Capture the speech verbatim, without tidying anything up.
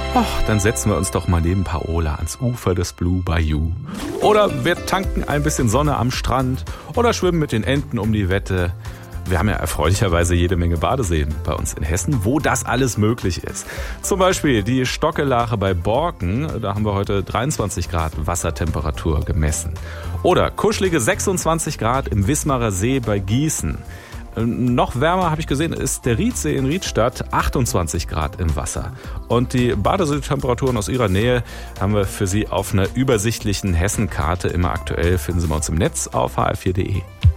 Och, dann setzen wir uns doch mal neben Paola ans Ufer des Blue Bayou. Oder wir tanken ein bisschen Sonne am Strand oder schwimmen mit den Enten um die Wette. Wir haben ja erfreulicherweise jede Menge Badeseen bei uns in Hessen, wo das alles möglich ist. Zum Beispiel die Stockelache bei Borken, da haben wir heute dreiundzwanzig Grad Wassertemperatur gemessen. Oder kuschelige sechsundzwanzig Grad im Wismarer See bei Gießen. Noch wärmer, habe ich gesehen, ist der Riedsee in Riedstadt, achtundzwanzig Grad im Wasser. Und die Badeseetemperaturen aus ihrer Nähe haben wir für Sie auf einer übersichtlichen Hessenkarte immer aktuell. Finden Sie bei uns im Netz auf h r vier punkt d e.